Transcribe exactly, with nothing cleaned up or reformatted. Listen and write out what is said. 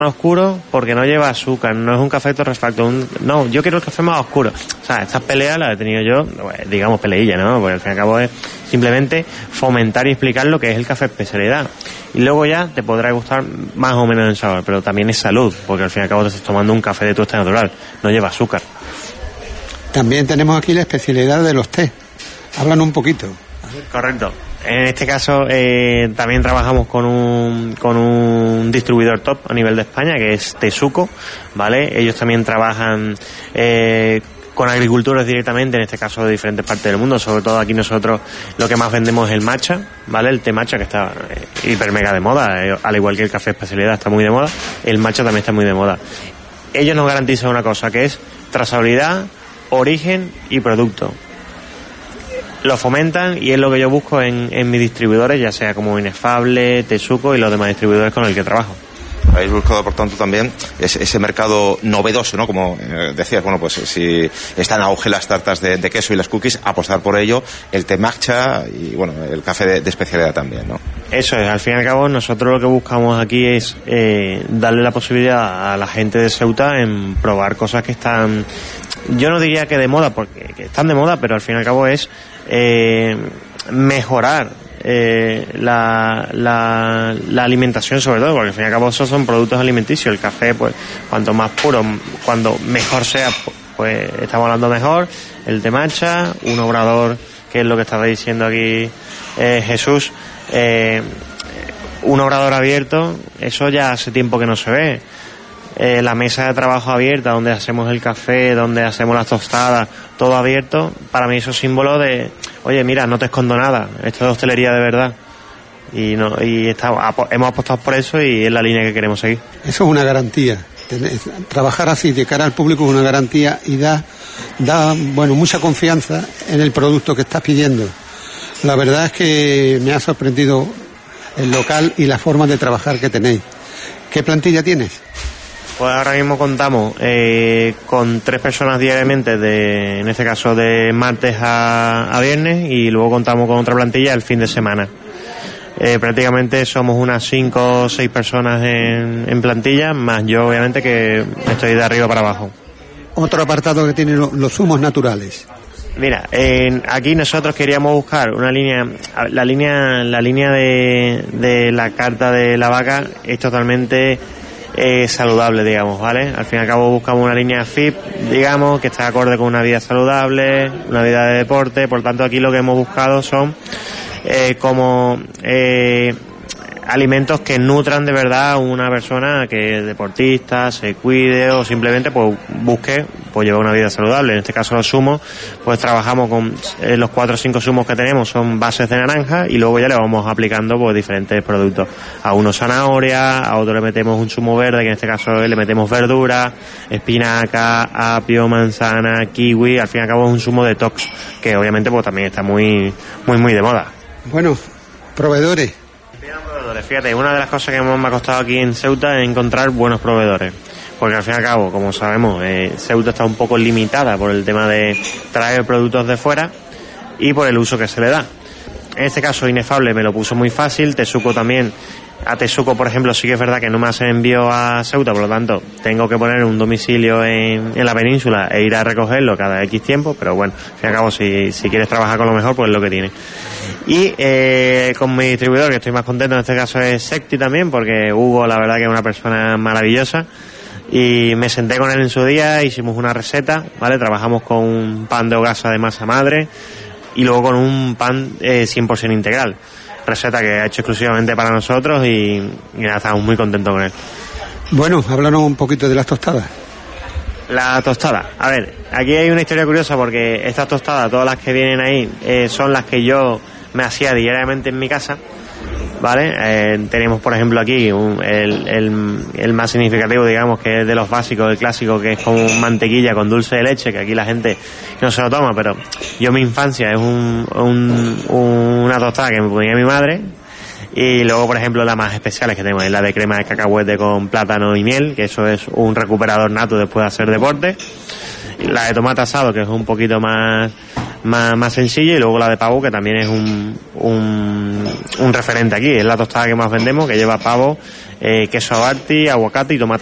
oscuro porque no lleva azúcar, no es un café torrefacto, un, no, yo quiero el café más oscuro. O sea, estas peleas las he tenido yo, digamos peleilla, ¿no? Porque al fin y al cabo es simplemente fomentar y explicar lo que es el café especialidad. Y luego ya te podrá gustar más o menos el sabor, pero también es salud, porque al fin y al cabo te estás tomando un café de tueste natural, no lleva azúcar. También tenemos aquí la especialidad de los té. Hablan un poquito. Correcto. En este caso eh, también trabajamos con un con un distribuidor top a nivel de España, que es Tesuco, ¿vale? Ellos también trabajan eh, con agricultores directamente, en este caso de diferentes partes del mundo. Sobre todo aquí nosotros lo que más vendemos es el matcha, ¿vale? El té matcha, que está eh, hiper mega de moda, eh, al igual que el café especialidad está muy de moda, el matcha también está muy de moda. Ellos nos garantizan una cosa, que es trazabilidad, origen y producto. Lo fomentan y es lo que yo busco en, en mis distribuidores, ya sea como Inefable, Tesuco y los demás distribuidores con el que trabajo. Habéis buscado, por tanto, también ese, ese mercado novedoso, ¿no? Como eh, decías, bueno, pues si están en auge las tartas de, de queso y las cookies, apostar por ello, el té matcha y, bueno, el café de, de especialidad también, ¿no? Eso es, al fin y al cabo, nosotros lo que buscamos aquí es eh, darle la posibilidad a la gente de Ceuta en probar cosas que están, yo no diría que de moda, porque que están de moda, pero al fin y al cabo es eh, mejorar Eh, la, la, la alimentación, sobre todo, porque al fin y al cabo esos son productos alimenticios. El café, pues cuanto más puro, cuando mejor sea, pues estamos hablando mejor. El té matcha, un obrador, que es lo que estaba diciendo aquí eh, Jesús, eh, un obrador abierto, eso ya hace tiempo que no se ve. Eh, la mesa de trabajo abierta, donde hacemos el café, donde hacemos las tostadas, todo abierto, para mí eso es símbolo de, oye, mira, no te escondo nada, esto es hostelería de verdad. Y no y está, hemos apostado por eso y es la línea que queremos seguir. Eso es una garantía. Trabajar así de cara al público es una garantía y da, da bueno, mucha confianza en el producto que estás pidiendo. La verdad es que me ha sorprendido el local y la forma de trabajar que tenéis. ¿Qué plantilla tienes? Pues ahora mismo contamos eh, con tres personas diariamente, de, en este caso de martes a, a viernes, y luego contamos con otra plantilla el fin de semana. Eh, prácticamente somos unas cinco o seis personas en, en plantilla, más yo obviamente que estoy de arriba para abajo. Otro apartado que tienen lo, los zumos naturales. Mira, eh, aquí nosotros queríamos buscar una línea, la línea, la línea de, de la carta de la vaca es totalmente Eh, saludable, digamos, ¿vale? Al fin y al cabo buscamos una línea F I P, digamos, que está acorde con una vida saludable, una vida de deporte. Por tanto, aquí lo que hemos buscado son eh, como eh, alimentos que nutran de verdad a una persona que es deportista, se cuide o simplemente pues busque pues llevar una vida saludable. En este caso los zumos, pues trabajamos con eh, los cuatro o cinco zumos que tenemos son bases de naranja y luego ya le vamos aplicando pues diferentes productos. A uno zanahoria, a otro le metemos un zumo verde, que en este caso le metemos verdura, espinaca, apio, manzana, kiwi. Al fin y al cabo es un zumo detox que obviamente pues también está muy muy muy de moda. Bueno, proveedores. Fíjate, una de las cosas que me ha costado aquí en Ceuta es encontrar buenos proveedores, porque al fin y al cabo, como sabemos, eh, Ceuta está un poco limitada por el tema de traer productos de fuera y por el uso que se le da. En este caso Inefable me lo puso muy fácil, Tesuco también. A Tesuco, por ejemplo, sí que es verdad que no me hace envío a Ceuta, por lo tanto tengo que poner un domicilio en, en la península e ir a recogerlo cada X tiempo, pero bueno, al fin y al cabo, si, si quieres trabajar con lo mejor, pues es lo que tiene. Y eh, con mi distribuidor, que estoy más contento en este caso, es Secti también, porque Hugo la verdad que es una persona maravillosa, y me senté con él en su día, hicimos una receta, ¿vale? Trabajamos con un pan de hogaza de masa madre y luego con un pan eh, cien por ciento integral. Receta que ha hecho exclusivamente para nosotros y, y nada, estamos muy contentos con él. Bueno, háblanos un poquito de las tostadas. La tostada, a ver, aquí hay una historia curiosa porque estas tostadas, todas las que vienen ahí, eh, son las que yo me hacía diariamente en mi casa, ¿vale? Eh, tenemos, por ejemplo, aquí un, el, el, el más significativo, digamos, que es de los básicos, el clásico, que es como mantequilla con dulce de leche, que aquí la gente no se lo toma, pero yo mi infancia es un, un, una tostada que me ponía mi madre. Y luego, por ejemplo, las más especiales que tenemos es la de crema de cacahuete con plátano y miel, que eso es un recuperador nato después de hacer deporte. La de tomate asado, que es un poquito más más, más sencilla, y luego la de pavo, que también es un, un, un referente aquí. Es la tostada que más vendemos, que lleva pavo, eh, queso abarti, aguacate y tomate